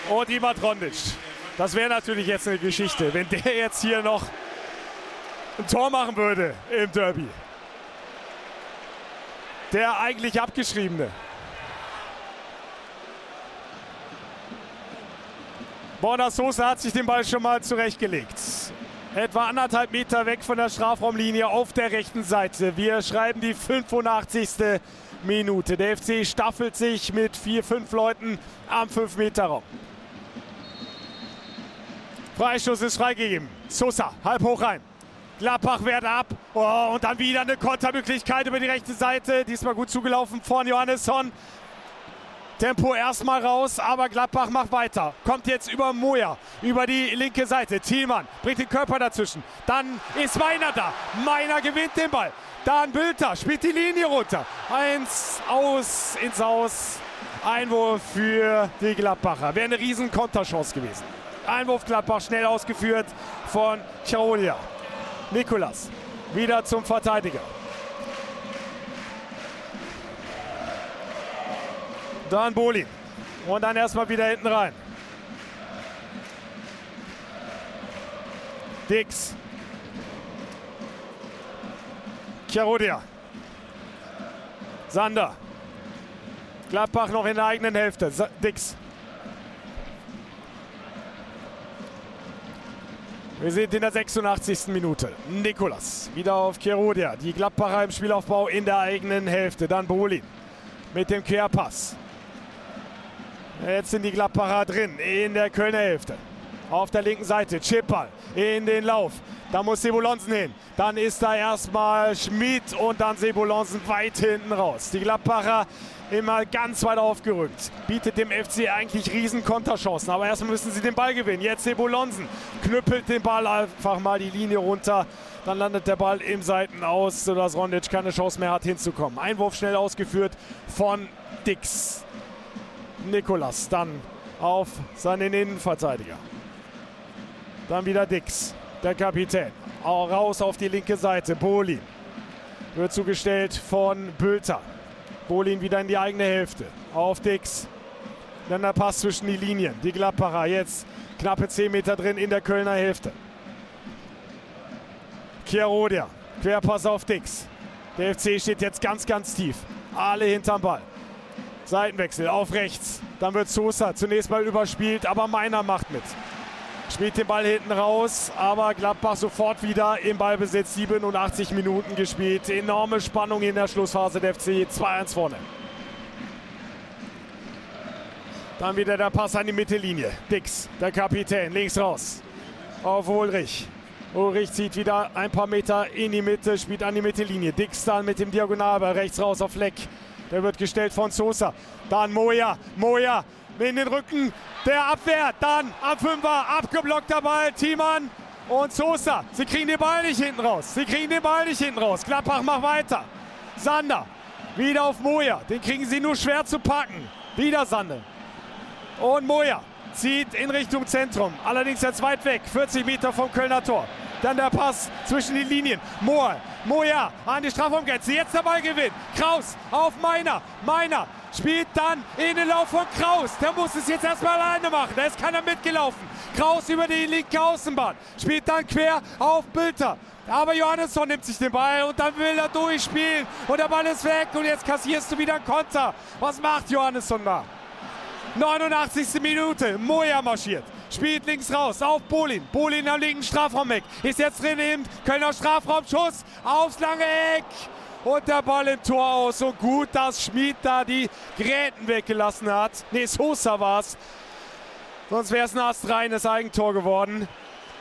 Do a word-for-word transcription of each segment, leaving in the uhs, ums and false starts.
Und Ivan Trondic. Das wäre natürlich jetzt eine Geschichte, wenn der jetzt hier noch ein Tor machen würde im Derby. Der eigentlich Abgeschriebene. Borna Sosa hat sich den Ball schon mal zurechtgelegt. Etwa anderthalb Meter weg von der Strafraumlinie auf der rechten Seite. Wir schreiben die fünfundachtzigste Minute. Der F C staffelt sich mit vier, fünf Leuten am fünf Meter Raum. Freistoß ist freigegeben. Sosa, halb hoch rein. Gladbach wehrt ab. Oh, und dann wieder eine Kontermöglichkeit über die rechte Seite. Diesmal gut zugelaufen von Johannesson. Tempo erstmal raus, aber Gladbach macht weiter. Kommt jetzt über Moja, über die linke Seite. Thielmann bringt den Körper dazwischen. Dann ist Meiner da. Meiner gewinnt den Ball. Dann Bülter spielt die Linie runter. Eins aus ins Aus. Einwurf für die Gladbacher. Wäre eine riesen Konterchance gewesen. Einwurf Gladbach schnell ausgeführt von Charolia. Nikolas wieder zum Verteidiger. Dann Bolin. Und dann erstmal wieder hinten rein. Dix. Chiarodia. Sander. Gladbach noch in der eigenen Hälfte. Sa- Dix. Wir sind in der sechsundachtzigsten Minute. Nikolas wieder auf Chiarodia. Die Gladbacher im Spielaufbau in der eigenen Hälfte. Dann Bolin mit dem Querpass. Jetzt sind die Gladbacher drin in der Kölner Hälfte. Auf der linken Seite Chipball in den Lauf. Da muss Sebolonsen hin. Dann ist da erstmal Schmid und dann Sebolonsen weit hinten raus. Die Gladbacher immer ganz weit aufgerückt. Bietet dem F C eigentlich riesen Konterchancen. Aber erstmal müssen sie den Ball gewinnen. Jetzt Sebolonsen knüppelt den Ball einfach mal die Linie runter. Dann landet der Ball im Seitenaus, sodass Rondic keine Chance mehr hat hinzukommen. Einwurf schnell ausgeführt von Dix. Nikolas dann auf seinen Innenverteidiger. Dann wieder Dix, der Kapitän. Auch raus auf die linke Seite. Bolin wird zugestellt von Bülter. Bolin wieder in die eigene Hälfte. Auf Dix. Dann der Pass zwischen die Linien. Die Gladbacher jetzt knappe zehn Meter drin in der Kölner Hälfte. Chiarodia, Querpass auf Dix. Der F C steht jetzt ganz, ganz tief. Alle hinterm Ball. Seitenwechsel auf rechts. Dann wird Sosa zunächst mal überspielt, aber Meiner macht mit. Spielt den Ball hinten raus, aber Gladbach sofort wieder im Ballbesitz. siebenundachtzig Minuten gespielt. Enorme Spannung in der Schlussphase der F C. zwei eins vorne. Dann wieder der Pass an die Mittellinie. Dix, der Kapitän, links raus. Auf Ulrich. Ulrich zieht wieder ein paar Meter in die Mitte, spielt an die Mittellinie. Dix dann mit dem Diagonalball rechts raus auf Fleck. Der wird gestellt von Sosa. Dann Moja. Moja in den Rücken der Abwehr. Dann am Fünfer abgeblockter Ball. Thielmann und Sosa. Sie kriegen den Ball nicht hinten raus. Sie kriegen den Ball nicht hinten raus. Gladbach macht weiter. Sander wieder auf Moja. Den kriegen sie nur schwer zu packen. Wieder Sander. Und Moja zieht in Richtung Zentrum. Allerdings jetzt weit weg. vierzig Meter vom Kölner Tor. Dann der Pass zwischen die Linien. Moa, Moja an die Strafraumgrenze. Jetzt der Ball gewinnt. Kraus auf Meiner. Meiner spielt dann in den Lauf von Kraus. Der muss es jetzt erstmal alleine machen. Da ist keiner mitgelaufen. Kraus über die linke Außenbahn. Spielt dann quer auf Bülter. Aber Johannesson nimmt sich den Ball und dann will er durchspielen. Und der Ball ist weg und jetzt kassierst du wieder einen Konter. Was macht Johannesson da? neunundachtzigste Minute. Moja marschiert. Spielt links raus auf Bolin. Bolin am linken Strafraumeck. Ist jetzt drin im Kölner Strafraum. Schuss aufs lange Eck. Und der Ball im Tor aus. So gut, dass Schmid da die Gräten weggelassen hat. Ne, Sosa war es. Sonst wäre es ein astreines Eigentor geworden.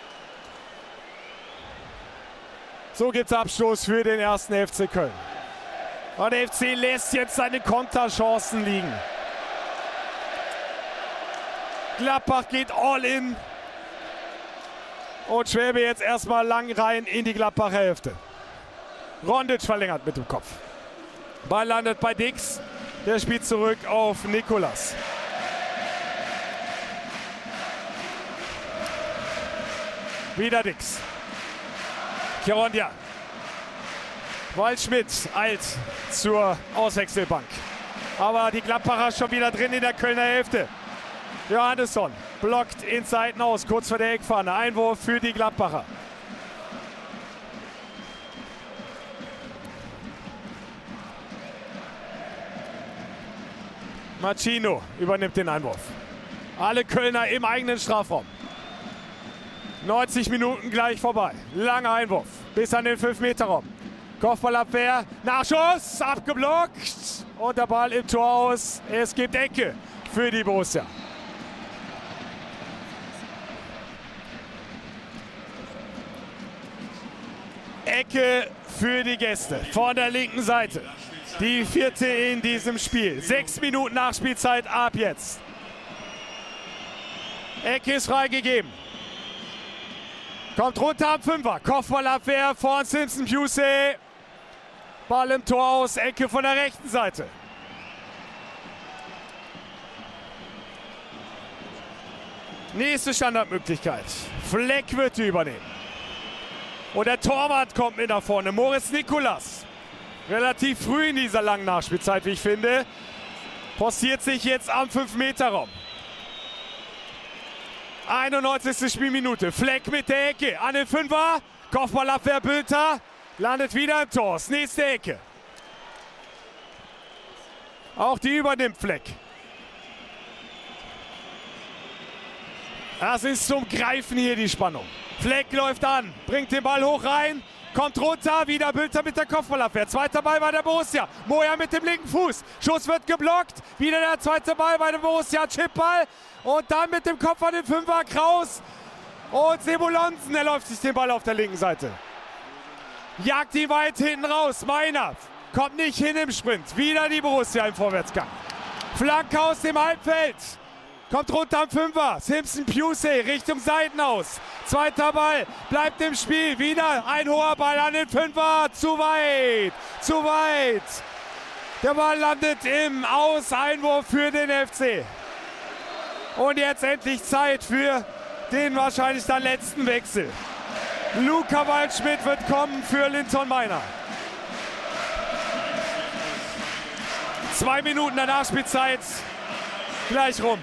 So gibt es Abstoß für den ersten F C Köln. Und der F C lässt jetzt seine Konterchancen liegen. Gladbach geht all in. Und Schwäbe jetzt erstmal lang rein in die Gladbacher Hälfte. Rondic verlängert mit dem Kopf. Ball landet bei Dix. Der spielt zurück auf Nikolas. Wieder Dix. Chiarodia. Waldschmidt eilt zur Auswechselbank. Aber die Gladbacher schon wieder drin in der Kölner Hälfte. Johannesson blockt in Seiten aus, kurz vor der Eckfahne. Einwurf für die Gladbacher. Marcino übernimmt den Einwurf. Alle Kölner im eigenen Strafraum. neunzig Minuten gleich vorbei. Langer Einwurf bis an den fünf Meter Raum. Kopfballabwehr, Nachschuss, abgeblockt und der Ball im Tor aus. Es gibt Ecke für die Borussia. Ecke für die Gäste von der linken Seite. Die vierte in diesem Spiel. Sechs Minuten Nachspielzeit ab jetzt. Ecke ist freigegeben. Kommt runter am Fünfer. Kopfballabwehr von Simpson Pusey. Ball im Tor aus. Ecke von der rechten Seite. Nächste Standardmöglichkeit. Fleck wird die übernehmen. Und der Torwart kommt mit nach vorne. Moritz Nikolas. Relativ früh in dieser langen Nachspielzeit, wie ich finde. Postiert sich jetzt am fünf Meter Raum. einundneunzigste Spielminute. Fleck mit der Ecke an den Fünfer. Kopfballabwehr Bülter. Landet wieder im Tor. Nächste Ecke. Auch die übernimmt Fleck. Das ist zum Greifen hier die Spannung. Fleck läuft an, bringt den Ball hoch rein, kommt runter, wieder Bülter mit der Kopfballabwehr. Zweiter Ball bei der Borussia. Moja mit dem linken Fuß. Schuss wird geblockt. Wieder der zweite Ball bei der Borussia. Chipball. Und dann mit dem Kopf an den Fünfer Kraus. Und Sebolonsen, er läuft sich den Ball auf der linken Seite. Jagt ihn weit hinten raus. Meiner kommt nicht hin im Sprint. Wieder die Borussia im Vorwärtsgang. Flanke aus dem Halbfeld. Kommt runter am Fünfer. Simpson Pusey Richtung Seitenaus. Zweiter Ball bleibt im Spiel. Wieder ein hoher Ball an den Fünfer. Zu weit. Zu weit. Der Ball landet im Aus-Einwurf für den F C. Und jetzt endlich Zeit für den wahrscheinlich dann letzten Wechsel. Luca Waldschmidt wird kommen für Linton Meiner. Zwei Minuten der Nachspielzeit. Gleich rum.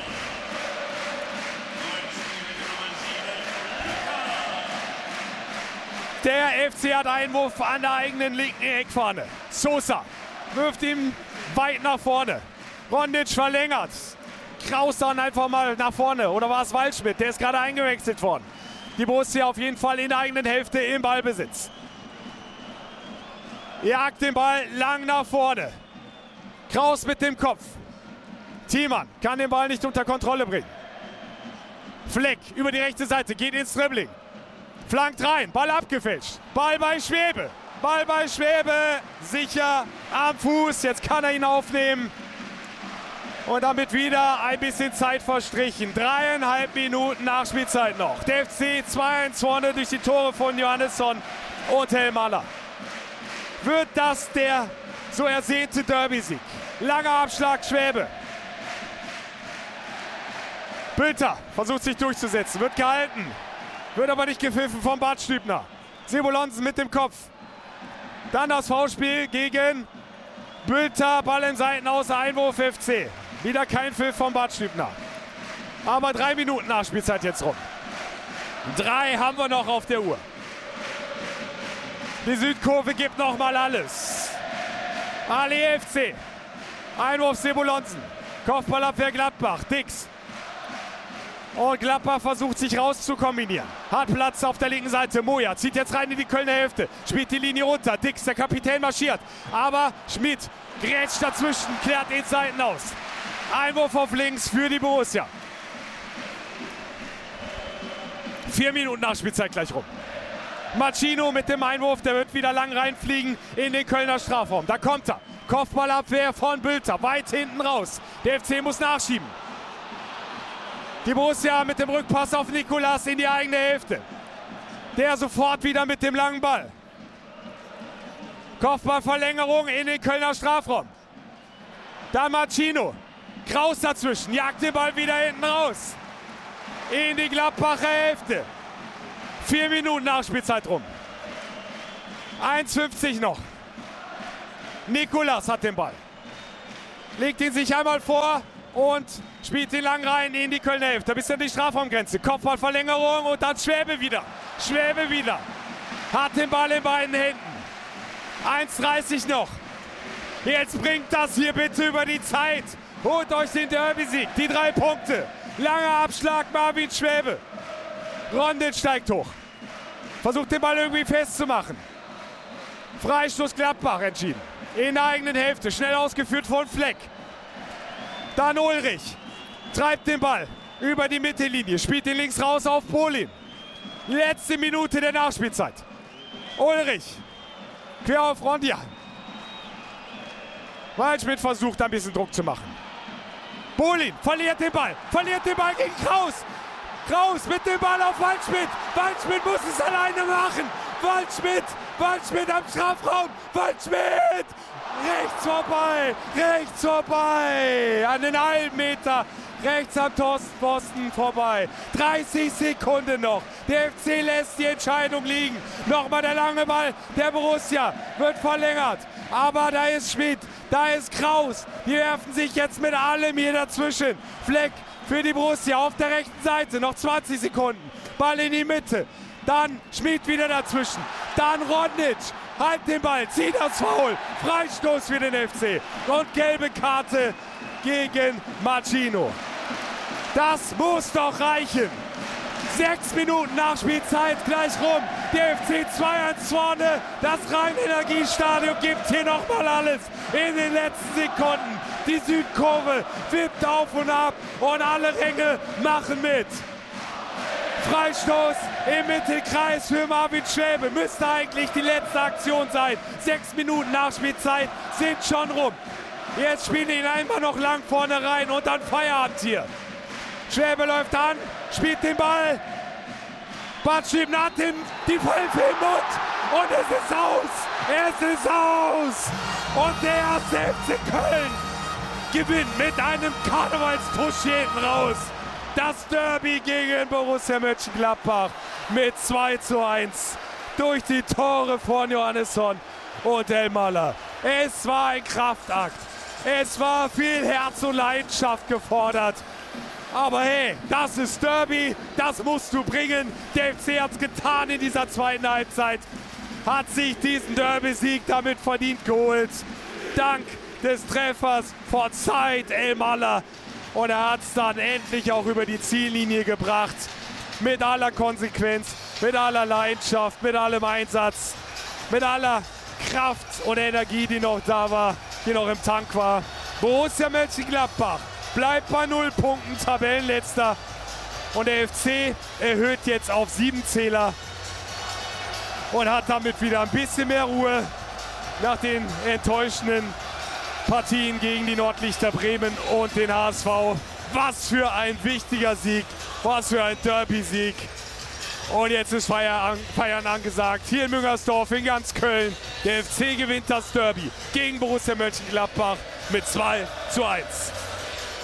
Der F C hat Einwurf an der eigenen linken Eckfahne. Sosa wirft ihm weit nach vorne. Rondic verlängert. Kraus dann einfach mal nach vorne. Oder war es Waldschmidt? Der ist gerade eingewechselt worden. Die Borussia auf jeden Fall in der eigenen Hälfte im Ballbesitz. Jagt den Ball lang nach vorne. Kraus mit dem Kopf. Thiemann kann den Ball nicht unter Kontrolle bringen. Fleck über die rechte Seite, geht ins Dribbling. Flankt rein, Ball abgefälscht. Ball bei Schwebe. Ball bei Schwebe. Sicher am Fuß. Jetzt kann er ihn aufnehmen. Und damit wieder ein bisschen Zeit verstrichen. Dreieinhalb Minuten Nachspielzeit noch. Der F C zwei eins vorne durch die Tore von Johannesson und Helmaller. Wird das der so ersehnte Derby-Sieg? Langer Abschlag, Schwebe. Bülter versucht sich durchzusetzen, wird gehalten. Wird aber nicht gepfiffen vom Bart Stübner. Sebolonsen mit dem Kopf. Dann das Foulspiel gegen Bülter. Ball in Seiten aus, Einwurf F C. Wieder kein Pfiff vom Bart Stübner. Aber drei Minuten Nachspielzeit jetzt rum. Drei haben wir noch auf der Uhr. Die Südkurve gibt noch mal alles. Ali F C. Einwurf Sebolonsen. Kopfballabwehr Gladbach. Dix. Und Gladbach versucht sich rauszukombinieren. Hat Platz auf der linken Seite. Moja zieht jetzt rein in die Kölner Hälfte. Spielt die Linie runter. Dix, der Kapitän, marschiert. Aber Schmidt grätscht dazwischen, klärt den Seiten aus. Einwurf auf links für die Borussia. Vier Minuten Nachspielzeit gleich rum. Marcino mit dem Einwurf, der wird wieder lang reinfliegen in den Kölner Strafraum. Da kommt er. Kopfballabwehr von Bülter, weit hinten raus. Der F C muss nachschieben. Die Borussia mit dem Rückpass auf Nikolas in die eigene Hälfte. Der sofort wieder mit dem langen Ball. Kopfballverlängerung in den Kölner Strafraum. Da Marcino. Kraus dazwischen, jagt den Ball wieder hinten raus. In die Gladbacher Hälfte. Vier Minuten Nachspielzeit rum. eins fünfzig noch. Nikolas hat den Ball. Legt ihn sich einmal vor. und spielt ihn lang rein in die Kölner Hälfte. Bis an die Strafraumgrenze. Kopfballverlängerung und dann Schwäbe wieder. Schwäbe wieder. Hat den Ball in beiden Händen. eins dreißig noch. Jetzt bringt das hier bitte über die Zeit. Holt euch den Derby-Sieg. Die drei Punkte. Langer Abschlag, Marvin Schwäbe. Rondel steigt hoch. Versucht den Ball irgendwie festzumachen. Freistoß Gladbach entschieden. In der eigenen Hälfte. Schnell ausgeführt von Fleck. Dann Ulrich. Treibt den Ball über die Mittellinie. Spielt ihn links raus auf Polin. Letzte Minute der Nachspielzeit. Ulrich. Quer auf Rondia. Waldschmidt versucht ein bisschen Druck zu machen. Polin verliert den Ball. Verliert den Ball gegen Kraus. Kraus mit dem Ball auf Waldschmidt. Waldschmidt muss es alleine machen. Waldschmidt. Waldschmidt am Strafraum. Waldschmidt. Rechts vorbei. Rechts vorbei. An den halben Meter. Rechts am Torstenpfosten vorbei. dreißig Sekunden noch. Der F C lässt die Entscheidung liegen. Nochmal der lange Ball. Der Borussia wird verlängert. Aber da ist Schmidt. Da ist Kraus. Die werfen sich jetzt mit allem hier dazwischen. Fleck für die Borussia auf der rechten Seite. Noch zwanzig Sekunden. Ball in die Mitte. Dann Schmidt wieder dazwischen. Dann Rodnic. Halt den Ball. Zieht das Foul. Freistoß für den F C. Und gelbe Karte gegen Marcino. Das muss doch reichen. Sechs Minuten Nachspielzeit gleich rum. Der F C zwei eins vorne. Das Rhein-Energiestadion gibt hier nochmal alles in den letzten Sekunden. Die Südkurve wippt auf und ab und alle Ränge machen mit. Freistoß im Mittelkreis für Marvin Schwäbe. Müsste eigentlich die letzte Aktion sein. Sechs Minuten Nachspielzeit sind schon rum. Jetzt spielen ihn einmal noch lang vorne rein und dann Feierabend hier. Schwäbe läuft an, spielt den Ball. Batschim hat ihm die Pfeife im Mund und es ist aus. Es ist aus. Und der erste F C Köln gewinnt mit einem Karnevalstusch hinten raus. Das Derby gegen Borussia Mönchengladbach mit zwei zu eins durch die Tore von Johannesson und Elmaler. Es war ein Kraftakt. Es war viel Herz und Leidenschaft gefordert. Aber hey, das ist Derby, das musst du bringen. Der F C hat es getan in dieser zweiten Halbzeit. Hat sich diesen Derby-Sieg damit verdient geholt. Dank des Treffers vor Zeit Elmaler. Und er hat es dann endlich auch über die Ziellinie gebracht. Mit aller Konsequenz, mit aller Leidenschaft, mit allem Einsatz, mit aller Kraft und Energie, die noch da war, die noch im Tank war. Borussia Mönchengladbach bleibt bei null Punkten, Tabellenletzter. Und der F C erhöht jetzt auf sieben Zähler und hat damit wieder ein bisschen mehr Ruhe nach den enttäuschenden Partien gegen die Nordlichter Bremen und den H S V. Was für ein wichtiger Sieg, was für ein Derby-Sieg. Und jetzt ist Feiern, Feiern angesagt hier in Müngersdorf, in ganz Köln. Der F C gewinnt das Derby gegen Borussia Mönchengladbach mit zwei zu eins.